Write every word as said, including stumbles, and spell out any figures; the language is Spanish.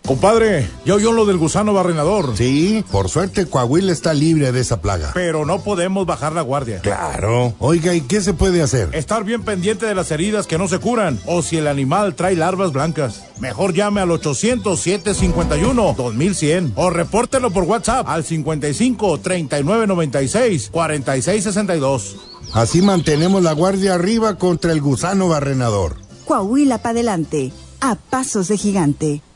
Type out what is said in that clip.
Compadre, ¿ya oyó lo del gusano barrenador? Sí, por suerte Coahuila está libre de esa plaga. Pero no podemos bajar la guardia. Claro. Oiga, ¿y qué se puede hacer? Estar bien pendiente de las heridas que no se curan, o si el animal trae larvas blancas. Mejor llame al ochocientos, siete cincuenta y uno, dos mil cien o repórtelo por WhatsApp al cincuenta y cinco, treinta y nueve noventa y seis, cuarenta y seis sesenta y dos. Así mantenemos la guardia arriba contra el gusano barrenador. Coahuila pa' adelante, a pasos de gigante.